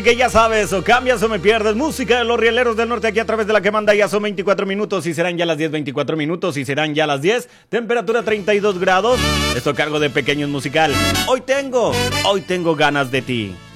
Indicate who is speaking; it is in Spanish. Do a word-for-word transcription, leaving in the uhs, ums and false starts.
Speaker 1: Así que ya sabes, o cambias o me pierdes. Música de los Rieleros del Norte aquí a través de la que manda. Ya son veinticuatro minutos y serán ya las diez, veinticuatro minutos y serán ya las diez. Temperatura treinta y dos grados. Esto cargo de Pequeños Musical. Hoy tengo, hoy tengo ganas de ti.